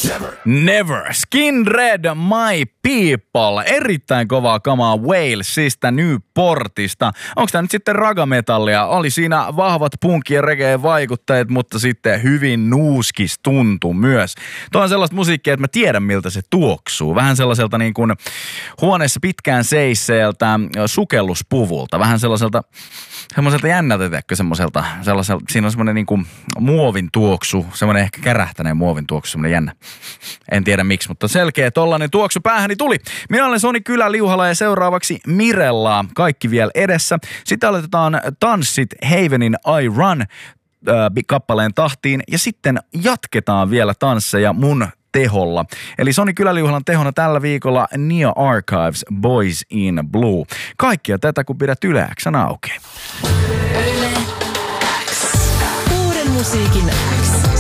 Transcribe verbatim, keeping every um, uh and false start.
Never. Skin Red, My People. Erittäin kovaa kamaa Walesista, Newportista. Onko tämä nyt sitten ragametallia? Oli siinä vahvat punk- ja reggae-vaikutteet, mutta sitten hyvin nuuskis tuntu myös. Tuo on sellaista musiikkia, että mä tiedän miltä se tuoksuu. Vähän sellaiselta niin kuin huoneessa pitkään seisseeltä sukelluspuvulta. Vähän sellaiselta, semmoiselta jännätetäkö semmoiselta, sellaiselta, siinä on semmoinen niin kuin muovin tuoksu, semmoinen ehkä kärähtäneen muovin tuoksu, semmoinen jännä. En tiedä miksi, mutta selkeä tollainen tuoksu päähäni tuli. Minä olen Soni Kylä-Liuhala ja seuraavaksi Mirellaa. Kaikki vielä edessä. Sitten aloitetaan tanssit Havenin I Run äh, kappaleen tahtiin ja sitten jatketaan vielä tansseja mun teholla. Eli Soni Kylä-Liuhalan tehona tällä viikolla Nia Archives Boys in Blue. Kaikkia tätä kun pidät Yle X:n auki. Yle X. Uuden musiikin X.